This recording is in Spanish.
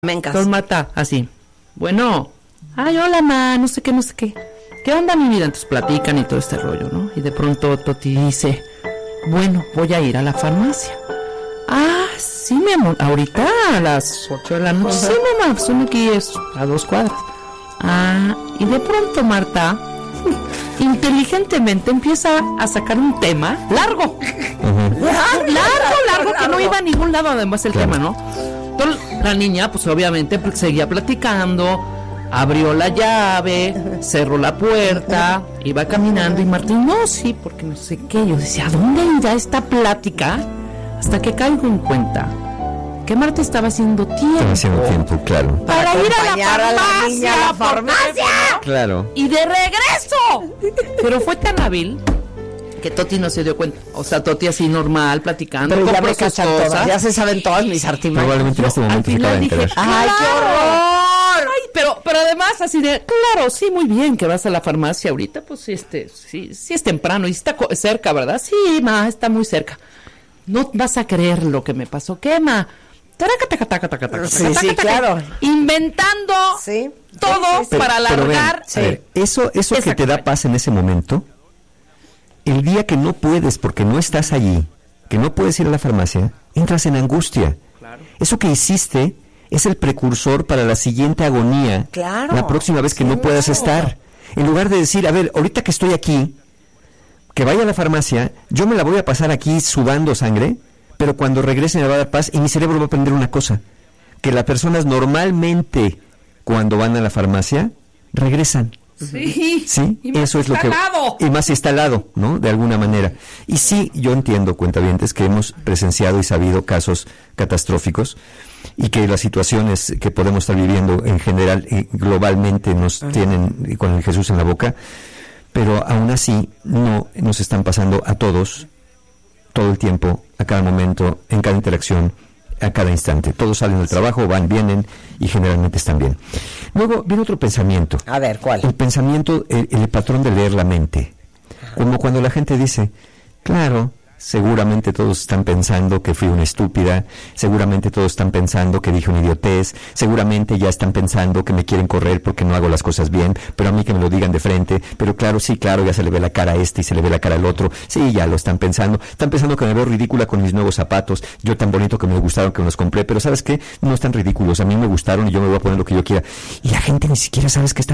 Mencas. Los mata, así. Bueno, ay, hola, ma, no sé qué. ¿Qué onda, mi vida? Entonces platican y todo este rollo, ¿no? Y de pronto Toti dice, bueno, voy a ir a la farmacia. Ah, sí, mi amor, ahorita a las 8 de la noche. Sí, mamá, son aquí a 2 cuadras. Ah, y de pronto Marta, inteligentemente empieza a sacar un tema largo. Largo, que no iba a ningún lado además el tema, ¿no? Entonces, la niña, pues obviamente seguía platicando, abrió la llave, cerró la puerta, iba caminando y Martín, no, sí, porque no sé qué. Yo decía, ¿a dónde irá esta plática? Hasta que caigo en cuenta que Marta estaba haciendo tiempo. Claro. Para ir a la niña a la farmacia. Claro. Y de regreso. Pero fue tan hábil que Toti no se dio cuenta. O sea, Toti así normal, platicando. Pero ya compró me sus cachan todas, cosas. ya se saben todas mis artimañas. Probablemente en este momento se acaba de enterar. ¡Ay, qué horror! Ay, pero además así de, claro, sí, muy bien que vas a la farmacia ahorita, pues sí es temprano y está cerca, ¿verdad? Sí, ma, está muy cerca. No vas a creer lo que me pasó. ¿Qué, ma? Sí, claro. Inventando todo para alargar. Eso que te da paz en ese momento, el día que no puedes, porque no estás allí, que no puedes ir a la farmacia, entras en angustia. Claro. Eso que hiciste es el precursor para la siguiente agonía, la próxima vez que no puedas estar. En lugar de decir, a ver, ahorita que estoy aquí, que vaya a la farmacia, yo me la voy a pasar aquí sudando sangre, pero cuando regrese me va a dar paz y mi cerebro va a aprender una cosa, que las personas normalmente cuando van a la farmacia regresan. Sí, eso es lo que y más si está al lado, ¿no? De alguna manera. Y sí, yo entiendo, cuentavientes, que hemos presenciado y sabido casos catastróficos y que las situaciones que podemos estar viviendo en general globalmente nos tienen con el Jesús en la boca, pero aún así no nos están pasando a todos todo el tiempo, a cada momento, en cada interacción, a cada instante. Todos salen del trabajo, van, vienen y generalmente están bien. Luego viene otro pensamiento. A ver, ¿cuál? El pensamiento, el patrón de leer la mente. Como cuando la gente dice, claro, seguramente todos están pensando que fui una estúpida, seguramente todos están pensando que dije una idiotez, seguramente ya están pensando que me quieren correr porque no hago las cosas bien, pero a mí que me lo digan de frente, pero claro, ya se le ve la cara a este y se le ve la cara al otro, sí, ya lo están pensando que me veo ridícula con mis nuevos zapatos, yo tan bonito que me gustaron que me los compré, pero ¿sabes qué? No están ridículos, a mí me gustaron y yo me voy a poner lo que yo quiera, y la gente ni siquiera sabes que está